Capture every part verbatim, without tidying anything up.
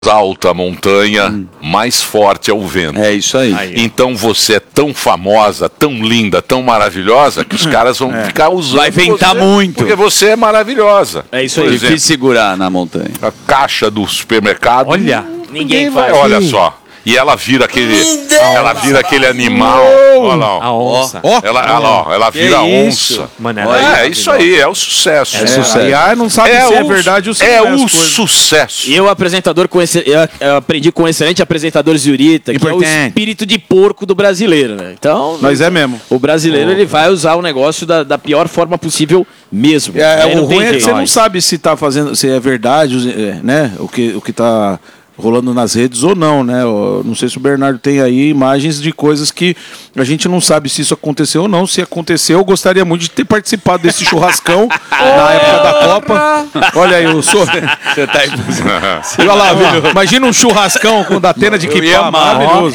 alta a montanha, hum. mais forte é o vento. É isso aí. aí. Então você é tão famosa, tão linda, tão maravilhosa, que os caras vão é. ficar usando. Vai ventar você, muito. Porque você é maravilhosa. É isso aí. É difícil segurar na montanha. A caixa do supermercado. Olha, ninguém, ninguém vai. Olha só. E ela vira aquele, ela vira aquele animal. Olha lá, ó. A onça. Oh, ela, ela, ó, ela vira a onça. Mano, é, é isso aí, é o sucesso. É, é sucesso. E não sabe é se o, é verdade ou se é não é o sucesso. E eu, apresentador, com esse, eu, eu aprendi com um excelente apresentador Zurita, que Importante. é o espírito de porco do brasileiro, né? Então, mas é mesmo. O brasileiro oh. ele vai usar o negócio da, da pior forma possível mesmo. É, o ruim é que você não sabe se tá fazendo, se é verdade, né? O que, o que tá rolando nas redes ou não, né? Eu não sei se o Bernardo tem aí imagens de coisas que a gente não sabe se isso aconteceu ou não. Se aconteceu, eu gostaria muito de ter participado desse churrascão na época da Copa. Olha aí, eu sou... Você tá aí. Olha lá, viu? Imagina um churrascão com da Tena de Quipá, maravilhoso.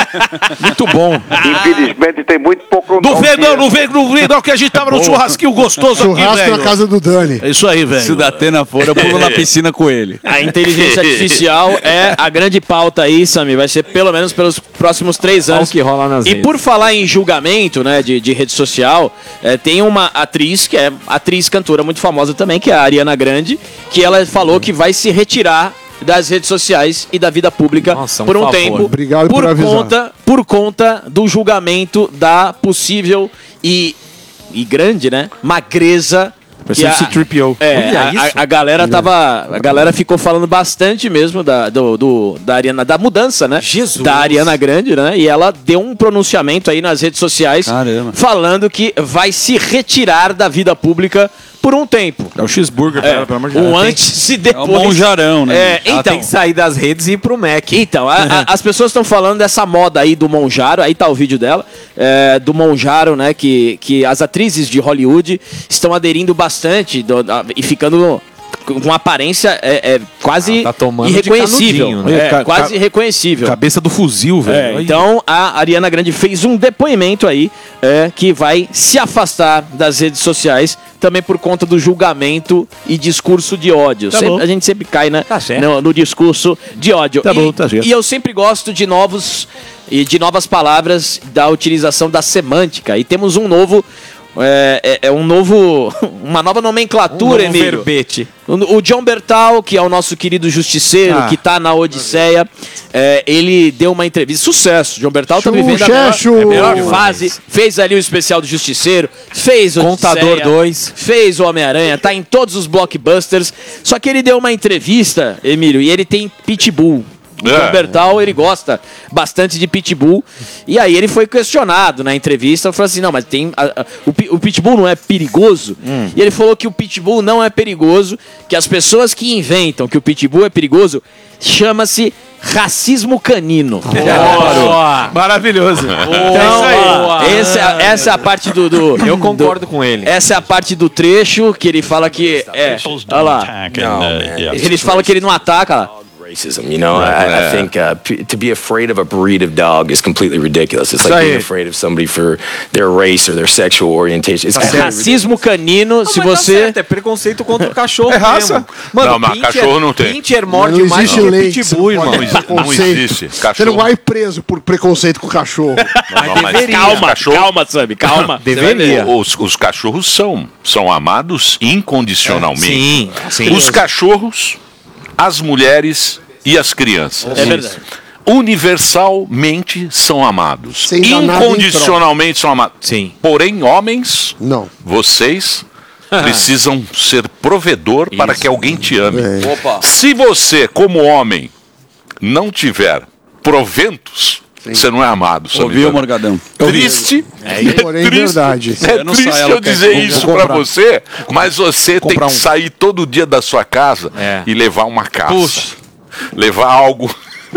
Muito bom. Infelizmente tem muito pouco... Não vê não, não vê não, vê, não, que a gente tava no churrasquinho gostoso Churrasco aqui, velho. na casa do Dani. É isso aí, velho. Se o da Tena for, eu pulo na piscina com ele. A inteligência artificial é a grande pauta aí, Sami, vai ser pelo menos pelos próximos três anos. Olha o que rola nas e redes. Por falar em julgamento, né, de, de rede social, é, tem uma atriz, que é atriz cantora muito famosa também, que é a Ariana Grande, que ela falou que vai se retirar das redes sociais e da vida pública Nossa, um por um favor. tempo. Obrigado por, por conta, por conta do julgamento da possível e, e grande, né, magreza. Que a, é, a, a, a galera tava, a galera ficou falando bastante mesmo da, do, do, da Ariana, da mudança, né? Jesus. Da Ariana Grande, né? E ela deu um pronunciamento aí nas redes sociais Caramba. falando que vai se retirar da vida pública por um tempo. É o cheeseburger, é, pelo amor de Deus. Um antes e depois. É o monjarão, né? É, ela então, tem que sair das redes e ir pro Mac. Então, a, a, as pessoas estão falando dessa moda aí do monjaro, aí tá o vídeo dela, é, do monjaro, né, que, que as atrizes de Hollywood estão aderindo bastante do, a, e ficando com uma aparência é, é quase ah, tá irreconhecível. Né? É, ca, quase ca, irreconhecível. Cabeça do fuzil, velho. É, então, a Ariana Grande fez um depoimento aí é, que vai se afastar das redes sociais também por conta do julgamento e discurso de ódio. Tá sempre, a gente sempre cai, né, tá no, no discurso de ódio. Tá e, bom, tá certo. E eu sempre gosto de novos e de novas palavras, da utilização da semântica. E temos um novo É, é, é um novo, uma nova nomenclatura, um novo Emílio. verbete. O, o John Bertal, que é o nosso querido justiceiro, Ah. que tá na Odisseia, é, ele deu uma entrevista, sucesso. John Bertal tá vivendo a melhor, Chuchu. a melhor É fase, fez ali o especial do Justiceiro, fez o Contador dois, fez o Homem-Aranha, tá em todos os blockbusters. Só que ele deu uma entrevista, Emílio, e ele tem pitbull. O John Bertal, ele gosta bastante de pitbull. E aí ele foi questionado na entrevista. Falou assim, não, mas tem a, a, o, o pitbull não é perigoso? Hum. E ele falou que o pitbull não é perigoso, que as pessoas que inventam que o pitbull é perigoso, chama-se racismo canino. Oh, maravilhoso. Então, ó, essa, essa é a parte do... do Eu concordo do, com ele. Essa é a parte do trecho que ele fala que... É, olha lá. Eles falam que ele não ataca lá. Racism, you know, I, I think uh, p- to be afraid of a breed of dog is completely ridiculous. It's like being afraid of somebody for their race or their sexual orientation. It's é racismo canino, não, se você... Tá certo, é preconceito contra o cachorro. É raça. Mesmo. Mano, não, mas pincher, cachorro não tem. Pincher morde não mais existe que lei, pitbull, irmão. Não existe, não existe. Cachorro. Você não vai preso por preconceito com o cachorro. Mas, mas deveria. Calma, cachorro... calma, sabe? Calma. Deveria. Os, os cachorros são, são amados incondicionalmente. É, sim, sim. Os cachorros, as mulheres... e as crianças. É verdade. Universalmente são amados. Incondicionalmente são amados. Sim. Porém, homens, não. Vocês precisam ser provedor Isso. para que alguém te ame. É. Opa. Se você, como homem, não tiver proventos, Sim. você não é amado. Ouviu, Morgadão? Triste. É, é triste, verdade. É triste eu dizer isso pra você, mas você tem que sair todo dia da sua casa é. e levar uma caça. Puxa. Levar algo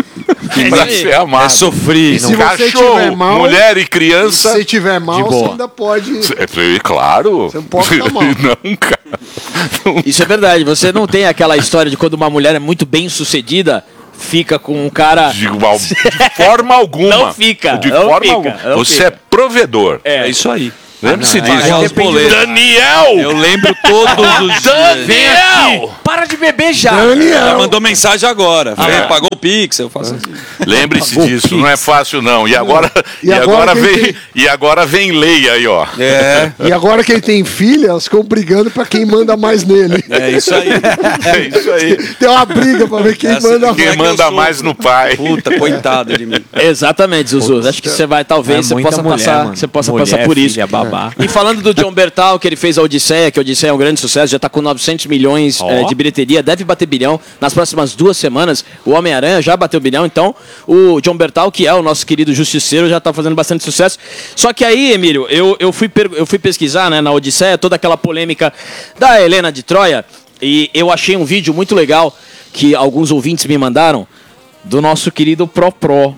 pra ser amado. É sofrer. E se Cachorro, você tiver mal, mulher e criança. Se tiver mal, você ainda pode. É, claro. Você não pode ficar mal. Não, cara. Não. Isso é verdade. Você não tem aquela história de quando uma mulher é muito bem sucedida, fica com um cara. De, de forma alguma. Não fica. De não forma fica, alguma. não Você fica. é provedor. É, é isso aí. Lembre-se Ah, disso. boletos. Daniel! Eu lembro todos os dias. Daniel! Para de beber já. Ela mandou mensagem agora. Falei, pagou o Pix, eu faço assim. Lembre-se disso, não é fácil não. E agora, E e agora agora, quem vem, tem- e agora vem lei aí, ó. É, E agora que ele tem filha, elas ficam brigando pra quem manda mais nele. é isso aí. É isso aí. Tem uma briga pra ver quem Essa- manda Quem mais. manda eu mais sofro. no pai. Puta, coitado de mim. Exatamente, Zuzu. Acho que você vai, talvez, É você muita possa mulher, passar, mano. você possa Mulher, passar por isso. filha, babá. E falando do John Bertal, que ele fez a Odisseia, que a Odisseia é um grande sucesso, já está com novecentos milhões Ó. eh, de bilheteria, deve bater bilhão. Nas próximas duas semanas, o Homem-Aranha já bateu bilhão, então o John Bertal, que é o nosso querido justiceiro, já está fazendo bastante sucesso. Só que aí, Emílio, eu, eu, fui, per- eu fui pesquisar, né, na Odisseia, toda aquela polêmica da Helena de Troia, e eu achei um vídeo muito legal que alguns ouvintes me mandaram do nosso querido Pro Pro.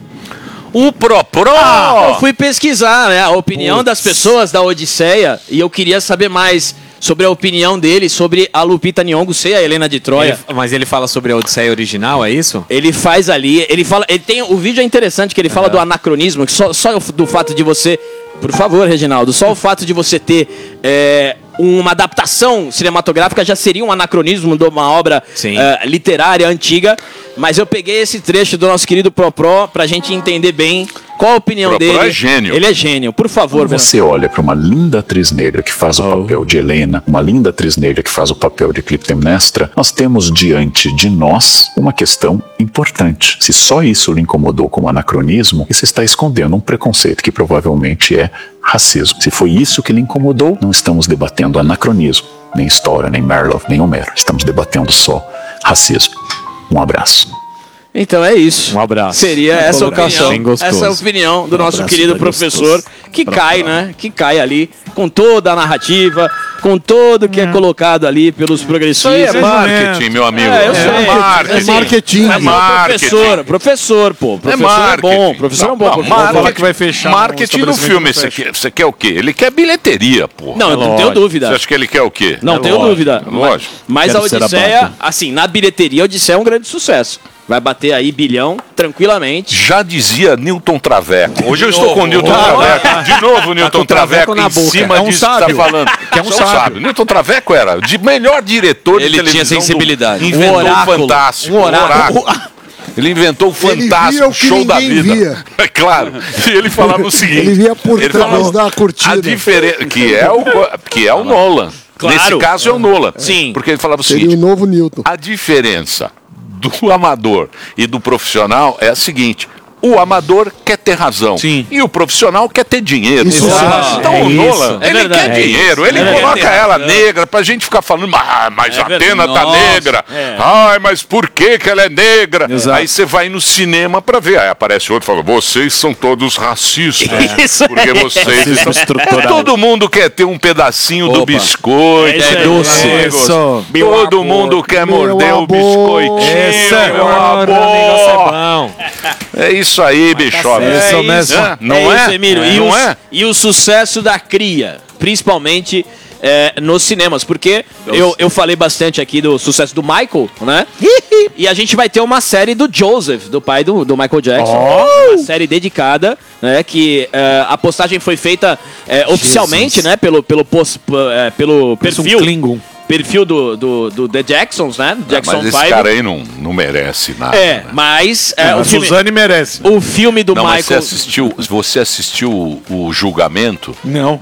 O Pro Pro! Eu fui pesquisar, né, a opinião das pessoas da Odisseia e eu queria saber mais sobre a opinião dele sobre a Lupita Nyong'o ser a Helena de Troia. Ele- mas ele fala sobre a Odisseia original, é isso? Ele faz ali, ele fala, ele tem o vídeo é interessante que ele fala do anacronismo, que só, só do fato de você, por favor, Reginaldo, só o fato de você ter é, uma adaptação cinematográfica já seria um anacronismo de uma obra Sim. é, literária antiga. Mas eu peguei esse trecho do nosso querido Pro Pro pra gente entender bem qual a opinião Pro Pro dele. é gênio. Ele é gênio, por favor. Quando você olha para uma linda atriz negra que faz o papel de Helena, uma linda atriz negra que faz o papel de Clitemnestra, nós temos diante de nós uma questão importante. Se só isso lhe incomodou como anacronismo, você está escondendo um preconceito que provavelmente é racismo. Se foi isso que lhe incomodou, não estamos debatendo anacronismo, nem história, nem Merlow, nem Homero. Estamos debatendo só racismo. Um abraço. Então é isso. Um abraço. Seria Uma essa colocação bem opinião, gostoso. essa opinião do Um nosso abraço querido bem professor, gostoso. que Pra cai, cá. né? Que cai ali com toda a narrativa, com tudo que é, colocado ali pelos progressistas. Isso aí é marketing, meu amigo. É, eu sei. É marketing. É marketing. Mas É marketing. professor, professor, pô. Professor é, marketing. bom, professor é um bom. Não, professor. marketing, falar que vai fechar um marketing do estabelecimento filme, não você fecha. quer, você quer o quê? Ele quer bilheteria, pô. Não, eu não tenho lógico. dúvida. Você acha que ele quer o quê? Não É tenho lógico, dúvida. é lógico. Mas Quero a ser Odisseia, abato. assim, na bilheteria, a Odisseia é um grande sucesso. Vai bater aí bilhão tranquilamente. Já dizia Newton Traveco. Hoje eu estou com o Newton Traveco. De novo, Newton com o Traveco Traveco na em boca. cima É um disso que sábio. você está falando. Que é um Você sábio. Newton Traveco era de melhor diretor de Ele tinha televisão. do- sensibilidade. Inventou Um o oráculo. fantástico. Um o oráculo. Ele inventou o Ele fantástico, via o que show da ninguém vida. via. É claro. E ele falava o seguinte. Ele via por trás falava, da cortina. A diferença que é o que é o Nolan. Claro. Nesse caso é o Nolan. Sim. Porque ele falava o Seria seguinte: o novo Newton. a diferença do amador e do profissional é a seguinte: o amador quer ter razão. Sim. E o profissional quer ter dinheiro. Isso Exato. é. Então É o isso. Nolan, É ele verdade. quer É dinheiro. isso. Ele É coloca verdade. ela negra pra gente ficar falando, ah, mas É a verdade. Atena tá Nossa. negra. É. Ai, mas por que que ela é negra? Exato. Aí você vai no cinema pra ver. Aí aparece outro e fala, vocês são todos racistas. Isso Porque aí. vocês Racismo estão... estrutural. Todo mundo quer ter um pedacinho do Opa. biscoito. É isso aí. doce. Isso. Todo mundo quer Meu morder o amor. biscoitinho. Essa, meu o negócio é amor. bom. É isso aí, bicho. certo. Isso mesmo. É, não é? é? Isso, Emílio. E, Não o, é? e o sucesso da cria, principalmente é, nos cinemas, porque eu, eu falei bastante aqui do sucesso do Michael, né? E a gente vai ter uma série do Joseph, do pai do, do Michael Jackson. Uma série dedicada, né? Que é, a postagem foi feita é, oficialmente, né? Pelo, pelo, post, é, pelo Parece um perfil. Klingon. Perfil do, do, do The Jacksons, né? Jackson Mas esse Five. cara aí não, não merece nada. É, né? mas é, A o, filme, Suzane merece. o filme do Não, mas você Michael. assistiu, você assistiu o, o julgamento? Não.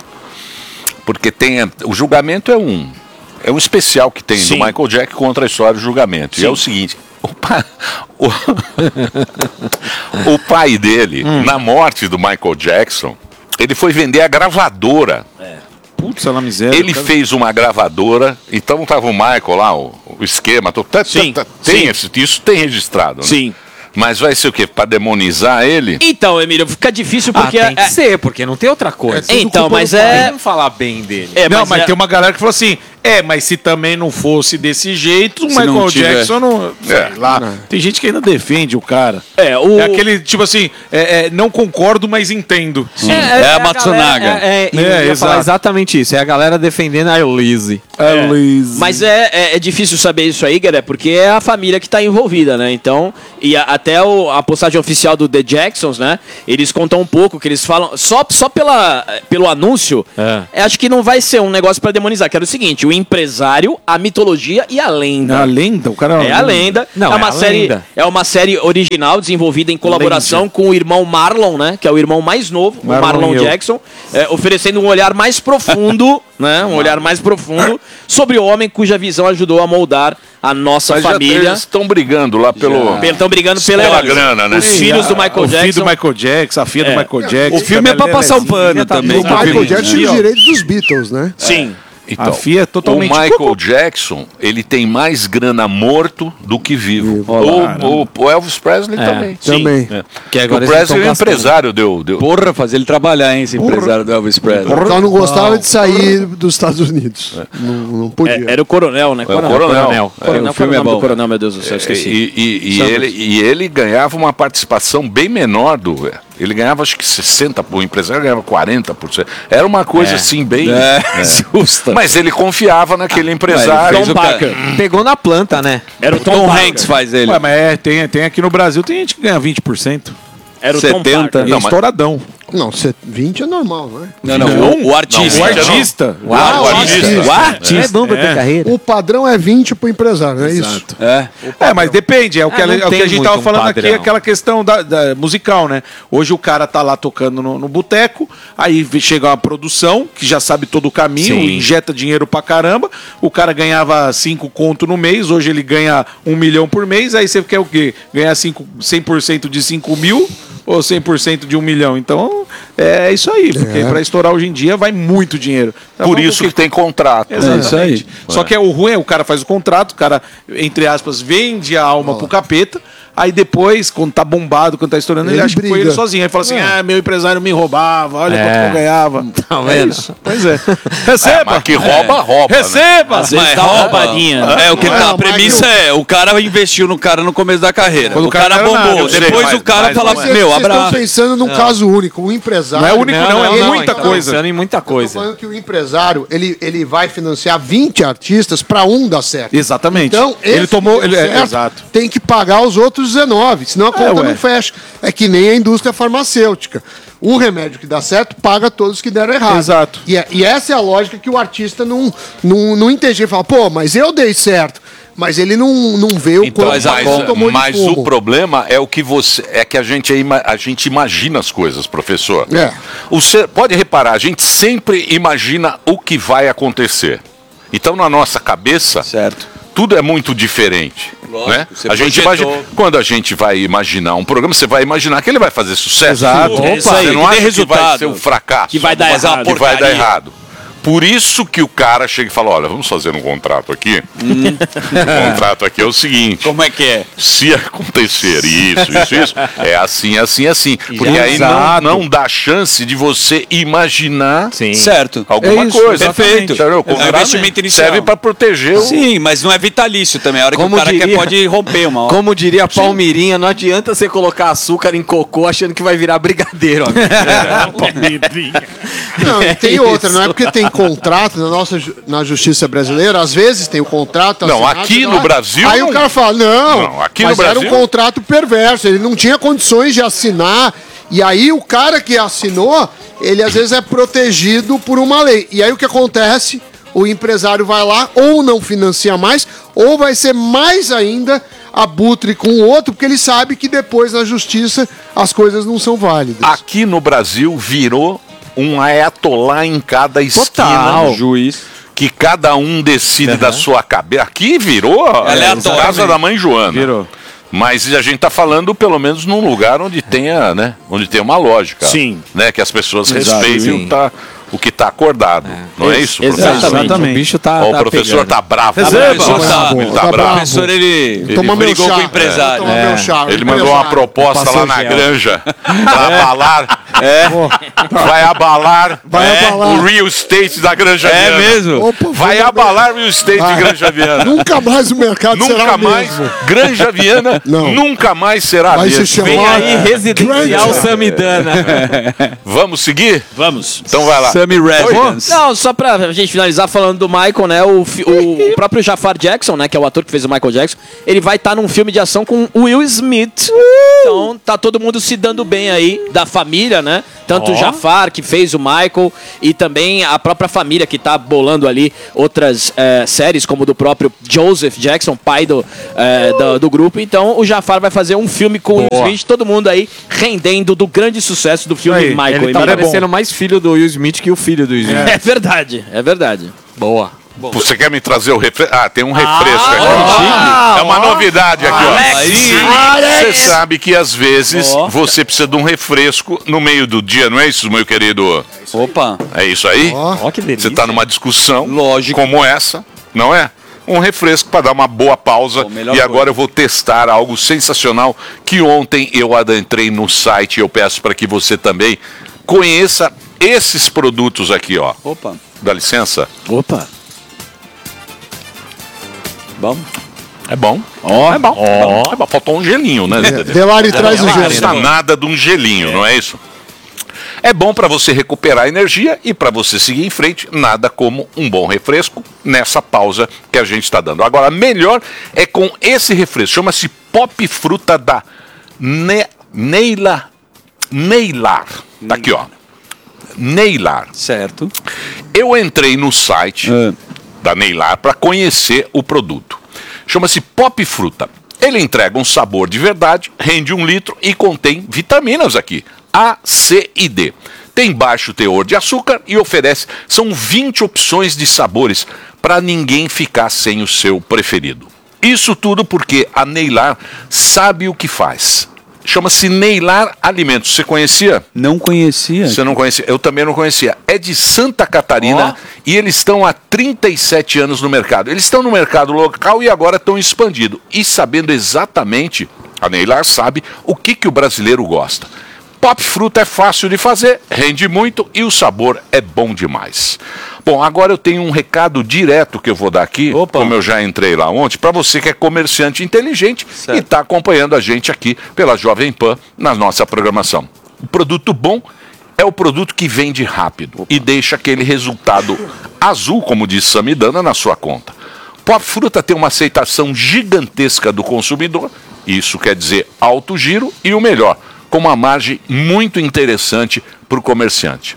Porque tem. a- O julgamento é um. É um especial que tem Sim. do Michael Jackson contra a história do julgamento. E Sim. é o seguinte. O pai, o, o pai dele, Hum. na morte do Michael Jackson, ele foi vender a gravadora. Putz, ela miséria. Ele cara. fez uma gravadora, então tava o Michael lá, o, o esquema, tô- tá- tá- Sim, tá- tem sim. esse- isso tem registrado, né? Sim. Mas vai ser o quê? Pra demonizar ele? Então, Emílio, fica difícil Ah, porque. tem que é- ser, porque não tem outra coisa. Então, mas Não é. vamos falar bem dele. é, Não, mas é- tem uma galera que falou assim: É, mas se também não fosse desse jeito, o Se Michael não tiver. Jackson não. Sei É. lá. Tem gente que ainda defende o cara. É, o... É aquele, tipo assim, é, é, não concordo, mas entendo. É a Matsunaga. galera- É, é, É, eu ia exato. falar exatamente isso. É a galera defendendo a Elise. É. Mas é, é, é difícil saber isso aí, galera, porque é a família que está envolvida, né? Então, e a- até o- a postagem oficial do The Jacksons, né? Eles contam um pouco, que eles falam, só, só pela, pelo anúncio, é, acho que não vai ser um negócio para demonizar, que era o seguinte, o empresário, a mitologia e a lenda. A lenda, o cara É a lenda. Não, é é uma a série, lenda. é uma série original desenvolvida em colaboração com o irmão Marlon, né? Que é o irmão mais novo, Marlon o Marlon e eu. Jackson, é, oferecendo um olhar mais profundo, né? Um olhar mais profundo sobre o homem cuja visão ajudou a moldar a nossa Mas já família. eles estão brigando lá pelo... Estão brigando pela, Pela grana, né? Os filhos do Michael o Jackson. filho do Michael Jackson, a filha É. do Michael Jackson. O filme é pra passar um pano também. O Michael Tá Jackson vendo? e os direitos dos Beatles, né? Sim. Então, A Fia é totalmente o Michael cocô. Jackson, ele tem mais grana morto do que vivo. O, o- o Elvis Presley também. Também. É. Que O agora eles Presley estão é gastando. empresário, deu... deu. Porra, fazer ele trabalhar, hein, esse empresário do Elvis Presley. Só não gostava de sair dos Estados Unidos. Não, não podia. É, era o coronel, né? É o Coronel. Coronel. É, Coronel. o filme Qual é o nome bom. do coronel, meu Deus do céu, E, esqueci. e- e ele, e ele ganhava uma participação bem menor do... Ele ganhava acho que sessenta por cento, o empresário ganhava quarenta por cento. Era uma coisa assim bem... É, é. justa. Mas ele confiava naquele empresário. fez Tom o ca- Parker. Pegou na planta, né? Era o Tom, Tom, Parker. Hanks faz ele. Ué, mas é, tem, tem aqui no Brasil, tem gente que ganha vinte por cento. Era o Tom setenta. Parker. E é Não, mas- estouradão. Não, cê- vinte é normal, não é? Não, não, o, o artista. O artista. O artista. O artista. É bom pra ter carreira. O padrão é vinte pro empresário, não é isso? É. É, mas depende. É o que, É, a- não é o que tem a gente muito tava um falando aqui, padrão. aquela questão da, da- musical, né? Hoje o cara tá lá tocando no, no boteco, aí vê- chega uma produção que já sabe todo o caminho, Sim. injeta dinheiro pra caramba. O cara ganhava cinco conto no mês, hoje ele ganha um milhão por mês. Aí você quer o quê? Ganhar cinco, cem por cento de cinco mil ou cem por cento de um milhão? Então é isso aí, porque pra estourar hoje em dia vai muito dinheiro. Então, Por vamos isso ver que tem contrato. Exatamente. isso aí. Só que é o ruim é o cara faz o contrato, o cara, entre aspas, vende a alma pro capeta, aí depois, quando tá bombado, quando tá estourando, ele, Ele acha que foi briga. ele sozinho. Aí fala assim, ah, meu empresário me roubava, olha É. quanto eu ganhava. Tá É vendo? isso. Pois é. É, Receba! mas que rouba, rouba. né? Receba! Às vezes Mas tá uma rouba. roubadinha. É, o que Não, tá, a mas premissa é, o cara investiu no cara no começo da carreira. Quando o o cara cara, não era nada, bombou. eu sei, Depois mas- o cara mas fala, não é. Vocês meu, vocês estão abraço. pensando num caso único. O empresário... Não é único, não, é muita então, coisa. Pensando em muita Eu tô coisa. falando que o empresário, ele, ele vai financiar vinte artistas para um dar certo. Exatamente. Então, ele esse tomou. que Ele, deu é, certo, exato. tem que pagar os outros dezenove, senão a conta ué. não fecha. É que nem a indústria farmacêutica. O remédio que dá certo paga todos que deram errado. Exato. E, é- e essa é a lógica que o artista não, não, não entende. Ele fala, pô, mas eu dei certo. Mas ele não, não vê o Então, quanto mas, a conta tomou de mas fumo. o problema é o que você é que a gente, é ima- a gente imagina as coisas, professor. É. O ser, pode reparar, a gente sempre imagina o que vai acontecer. Então na nossa cabeça, Certo. tudo é muito diferente. Lógico, Né? você A gente projetou. imagina, quando a gente vai imaginar um programa, você vai imaginar que ele vai fazer sucesso. Exato. Opa, É isso aí, você não que dê acha que vai resultado. ser um fracasso. Que vai dar Mas é uma errado. que vai dar porcaria. errado. Por isso que o cara chega e fala, olha, vamos fazer um contrato aqui. O contrato aqui é o seguinte. Como é que é? Se acontecer isso, isso, isso, é assim, assim, assim. Porque Já- aí não, Exato. não dá chance de você imaginar Sim. Certo. alguma É isso, coisa. perfeito. Entendeu? O É um contrato investimento inicial. serve para proteger o... Sim, mas não é vitalício também. A hora Como que o cara diria- quer pode romper uma hora. Como diria a Palmirinha, não adianta você colocar açúcar em cocô achando que vai virar brigadeiro. amigo. Não, e tem É outra, isso. não é porque tem contrato na nossa ju- na justiça brasileira, às vezes tem o contrato Não, assinado, aqui não no é? Brasil Aí não- o cara fala, não, Não, aqui mas no era um Brasil- contrato perverso, ele não tinha condições de assinar, e aí o cara que assinou, ele às vezes é protegido por uma lei. E aí o que acontece? O empresário vai lá, ou não financia mais, ou vai ser mais ainda abutre com o outro, porque ele sabe que depois na justiça as coisas não são válidas. Aqui no Brasil virou um ayatolá em cada esquina. Total. Juiz. Que cada um decide da sua cabeça. Aqui virou a Aleatório. casa da mãe Joana. Virou. Mas a gente está falando pelo menos num lugar onde tenha, né, onde tem uma lógica. Sim. Né, que as pessoas Exato, respeitem sim. o, tá, o que está acordado. Não é isso, Exatamente. professor? Exatamente. O bicho tá. Ó, tá o professor pegando. tá bravo. Receba. Ele Professor tá- ele tá tá O bravo. professor, ele, ele Toma meu brigou chá. com o empresário. Toma meu chá. Ele mandou uma Empresário. proposta lá Passou na gel. granja, na balada, É. Vai abalar, Vai é, abalar. o real estate da Granja É Viana. mesmo? Opa, Vai vamos- abalar o real estate Vai. de Granja Viana. Nunca mais o mercado será Nunca o mais, mesmo. Granja Viana Não. nunca mais será Vai se mesmo. chamar Vem aí, Residencial Granja. Samidana. Vamos seguir? Vamos. Então vai lá. Sammy Residence. Não, só pra gente finalizar falando do Michael, né? O, fi- o próprio Jafar Jackson, né? Que é o ator que fez o Michael Jackson, ele vai estar num filme de ação com o Will Smith. Então tá todo mundo se dando bem aí da família, né? Tanto o Jafar, que fez o Michael, e também a própria família que tá bolando ali outras eh, séries, como do próprio Joseph Jackson, pai do, eh, do, do grupo. Então o Jafar vai fazer um filme com o Will Smith, todo mundo aí rendendo do grande sucesso do filme Aí, Michael. ele tá Emílio. parecendo mais filho do Will Smith que o filho do Will Smith. É verdade, é verdade. Boa. Você quer me trazer o refresco? Ah, tem um refresco aqui. Ah, é uma ó. novidade aqui, ó. Aí sim. Você sabe que às vezes você precisa de um refresco no meio do dia, não é isso, meu querido? Opa. É isso aí? Ó, que delícia. Você está numa discussão Lógico. como essa, não é? Um refresco para dar uma boa pausa. Pô, melhor E agora coisa. eu vou testar algo sensacional que ontem eu adentrei no site e eu peço para que você também conheça esses produtos aqui, ó. Opa. Dá licença? Opa. Bom. É bom. Ó, É bom. É bom. Faltou um gelinho, né? Delari traz o Não gelo. custa nada de um gelinho, não é isso? É bom para você recuperar energia e para você seguir em frente, nada como um bom refresco nessa pausa que a gente está dando. Agora, melhor é com esse refresco, chama-se Pop Fruta da ne Neila Neilar. Tá aqui, ó. Neilar. Certo. Eu entrei no site Ah. da Neilar para conhecer o produto. Chama-se Pop Fruta. Ele entrega um sabor de verdade, rende um litro e contém vitaminas aqui. A, C e D. Tem baixo teor de açúcar e oferece, são vinte opções de sabores para ninguém ficar sem o seu preferido. Isso tudo porque a Neilar sabe o que faz. Chama-se Neilar Alimentos. Você conhecia? Não conhecia. Você não conhecia? Eu também não conhecia. É de Santa Catarina e eles estão há trinta e sete anos no mercado. Eles estão no mercado local e agora estão expandindo. E sabendo exatamente, a Neilar sabe o que, que o brasileiro gosta. Pop Fruta é fácil de fazer, rende muito e o sabor é bom demais. Bom, agora eu tenho um recado direto que eu vou dar aqui, Opa. como eu já entrei lá ontem, para você que é comerciante inteligente Certo. e está acompanhando a gente aqui pela Jovem Pan na nossa programação. O produto bom é o produto que vende rápido e deixa aquele resultado azul, como diz Samidana, na sua conta. Pop Fruta tem uma aceitação gigantesca do consumidor, isso quer dizer alto giro e o melhor, com uma margem muito interessante para o comerciante.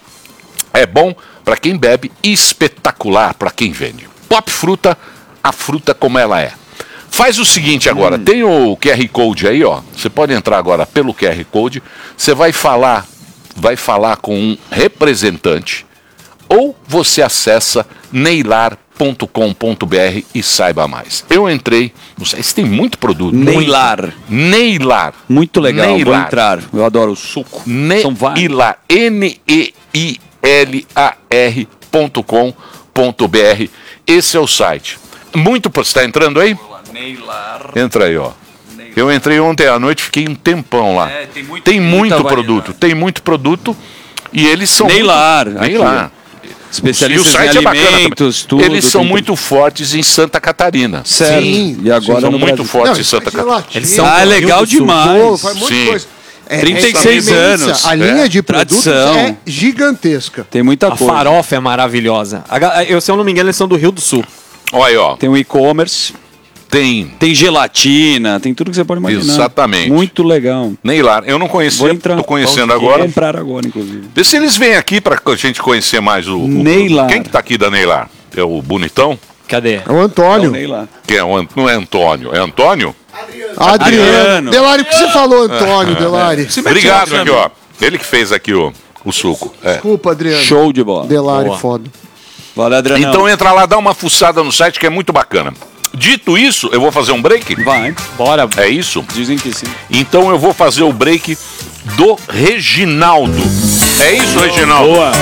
É bom para quem bebe e espetacular para quem vende. Pop Fruta, a fruta como ela é. Faz o seguinte agora, Hum. tem o Q R Code aí, ó. Você pode entrar agora pelo Q R Code. Você vai falar, vai falar com um representante ou você acessa neilar ponto com ponto br e saiba mais. Eu entrei, não sei, se tem muito produto. Neilar. Neilar. Muito legal. Vou Neilar. entrar. Eu adoro o suco. São vários. Neilar. N E I L A R ponto com ponto br. Esse é o site. Muito, você está entrando aí? Neilar. Entra aí, ó. Eu entrei ontem à noite, fiquei um tempão lá. É, tem muito- tem muito muita produto, variedade. tem muito produto e eles são Neilar, muito... aqui, Neilar. Especialistas E o site em é bacana alimentos, também. tudo. Eles são tem muito fortes em Santa Catarina. Certo. Sim. E agora são no muito Brasil. fortes em isso Santa faz Catarina. gelatina, Eles são Ah, é Rio legal do Sul. demais. Pô, faz um monte de Sim. coisa. É, trinta e seis é imensa. anos. A linha É. de produtos Tradição. é gigantesca. Tem muita A coisa. farofa é maravilhosa. A ga- Eu, se eu não me engano, eles são do Rio do Sul. Olha aí, ó. Tem o e-commerce, Tem tem gelatina, tem tudo que você pode imaginar. Exatamente. Muito legal. Neilar. Eu não conhecia, Vou entrar. tô conhecendo Vou agora. comprar agora, inclusive. Vê se eles vêm aqui pra a gente conhecer mais o... o Neilar. Quem que tá aqui da Neilar? É o Bonitão? Cadê? É o Antônio. Não, nem lá. Que é o An- não é Antônio, é Antônio? Adriano. Adriano. Delari, o que você falou, Antônio, Delari? Obrigado aqui, ó. Ele que fez aqui o, o suco. É. Desculpa, Adriano. Show de bola. Delari, Boa. foda. Valeu, Adriano. Então entra lá, dá uma fuçada no site que é muito bacana. Dito isso, eu vou fazer um break? Vai. Bora. É isso? Dizem que sim. Então eu vou fazer o break do Reginaldo. É isso, Reginaldo? Boa.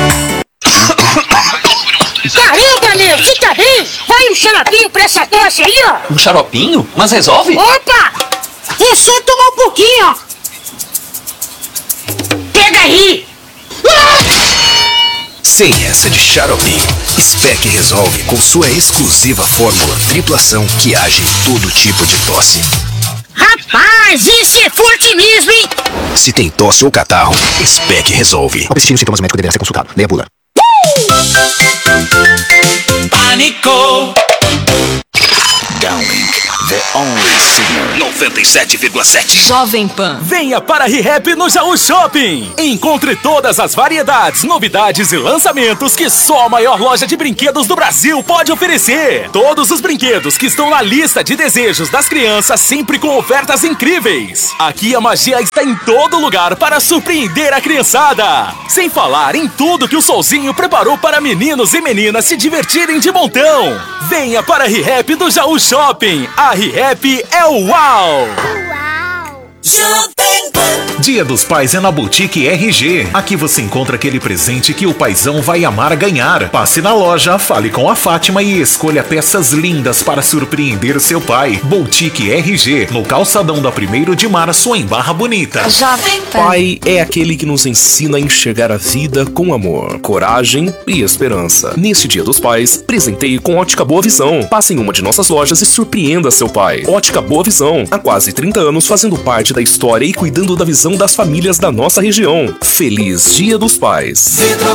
Caramba, meu, você tá bem? Vai um xaropinho pra essa tosse aí, ó. Um xaropinho? Mas resolve? Opa! É só tomar um pouquinho, ó. Pega aí. Sem essa de xarope. Spec resolve com sua exclusiva fórmula tripla ação que age em todo tipo de tosse. Rapaz, esse é forte mesmo, hein? Se tem tosse ou catarro, Spec resolve. Ao persistir os sintomas, o médico deverá ser consultado. Leia a bula. Pânico. Downlink, the only singer. noventa e sete vírgula sete. Jovem Pan. Venha para a ReHap no Jaú Shopping. Encontre todas as variedades, novidades e lançamentos que só a maior loja de brinquedos do Brasil pode oferecer. Todos os brinquedos que estão na lista de desejos das crianças, sempre com ofertas incríveis. Aqui a magia está em todo lugar para surpreender a criançada. Sem falar em tudo que o Solzinho preparou para meninos e meninas se divertirem de montão. Venha para a ReHap do Jaú Shopping. A ReHap é o uau! Dia dos Pais é na Boutique R G. Aqui você encontra aquele presente que o paizão vai amar ganhar. Passe na loja, fale com a Fátima e escolha peças lindas para surpreender seu pai. Boutique R G, no calçadão da primeiro de março, em Barra Bonita. Jovem Pan. Pai é aquele que nos ensina a enxergar a vida com amor, coragem e esperança. Neste Dia dos Pais, presenteie com Ótica Boa Visão. Passe em uma de nossas lojas e surpreenda seu pai. Ótica Boa Visão, há quase trinta anos fazendo parte da história e cuidando da visão das famílias da nossa região. Feliz Dia dos Pais.